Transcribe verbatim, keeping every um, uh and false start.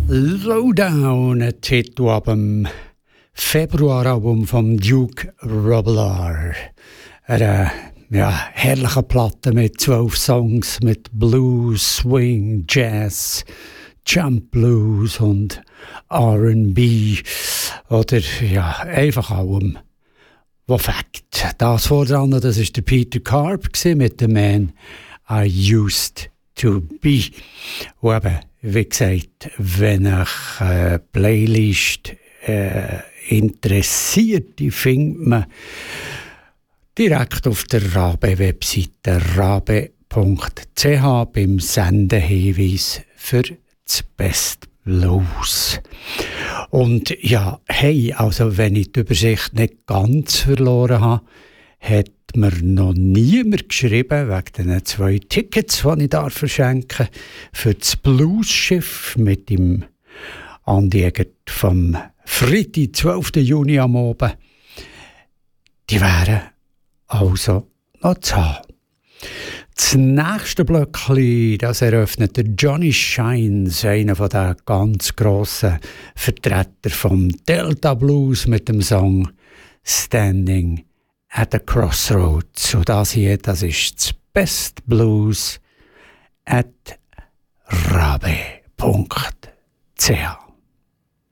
Lowdown, ein Titel ab dem Februaralbum von Duke Robillard. Eine ja, herrliche Platte mit zwölf Songs, mit Blues, Swing, Jazz, Jump Blues und R and B. Oder ja, einfach allem, was fängt. Das voran, das war der Peter Carp mit dem Man I Used to Be. Und eben, wie gesagt, wenn euch eine Playlist äh, interessiert, die findet man direkt auf der Rabe-Webseite rabe punkt c h beim Sendehinweis für das Best Blues. Und ja, hey, also wenn ich die Übersicht nicht ganz verloren habe, hat mir noch niemand geschrieben wegen den zwei Tickets, die ich da verschenke für das Blues-Schiff mit dem Andi Egert vom Freitag, zwölften Juni am Abend. Die wären also noch zu haben. Das nächste Blöckchen, das eröffnet der Johnny Shines, einer von den ganz grossen Vertretern vom Delta Blues mit dem Song Standing at the Crossroads. Und das hier, das ist das Best Blues at rabe punkt c h.